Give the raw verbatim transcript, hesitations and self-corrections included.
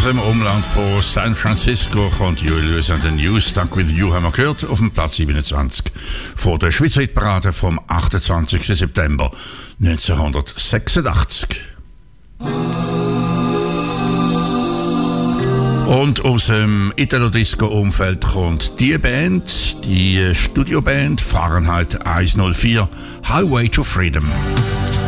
dem Umland von San Francisco kommt Julius and the News. Stuck with You haben wir gehört, auf dem Platz siebenundzwanzig von der Schweizer Hitparade vom achtundzwanzigsten September neunzehnhundertsechsundachtzig. Und aus dem Italo-Disco-Umfeld kommt die Band, die Studioband Fahrenheit hundertvier, Highway to Freedom.